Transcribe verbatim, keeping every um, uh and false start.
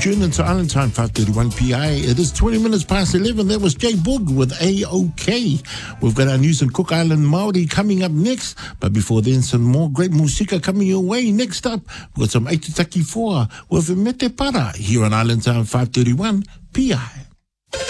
June into Island Time, five thirty-one P I. It is twenty minutes past eleven. That was Jay Boog with A O K. We've got our news in Cook Island Māori coming up next. But before then, some more great musika coming your way. Next up, we've got some Aitutaki Foa with Mete Para here on Island Time, five thirty-one P I.